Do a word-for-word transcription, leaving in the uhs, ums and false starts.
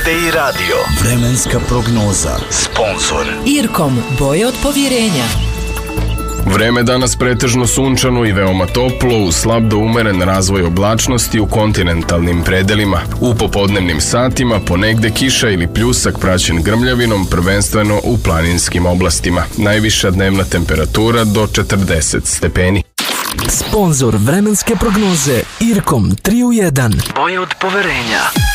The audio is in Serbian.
i radio. Vremenska prognoza. Sponzor Irkom, boje od povjerenja. Vreme danas pretežno sunčano i veoma toplo, uz slab do umeren razvoj oblačnosti u kontinentalnim predelima. U popodnevnim satima ponegde kiša ili pljusak praćen grmljavinom, prvenstveno u planinskim oblastima. Najviša dnevna temperatura do četrdeset stepeni. Sponzor vremenske prognoze Irkom tri u jedan. boje od poverenja.